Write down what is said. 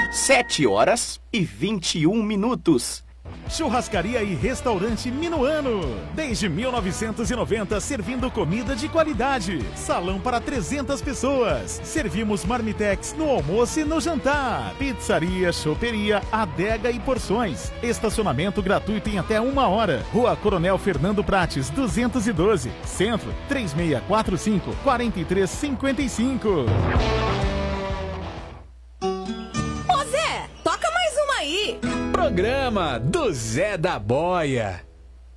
7h21. Churrascaria e restaurante Minuano. Desde 1990, servindo comida de qualidade. Salão para 300 pessoas. Servimos marmitex no almoço e no jantar. Pizzaria, choperia, adega e porções. Estacionamento gratuito em até 1 hora. Rua Coronel Fernando Prates, 212. Centro, 3645-4355. Ô Zé, toca mais uma aí. Programa do Zé da Boia.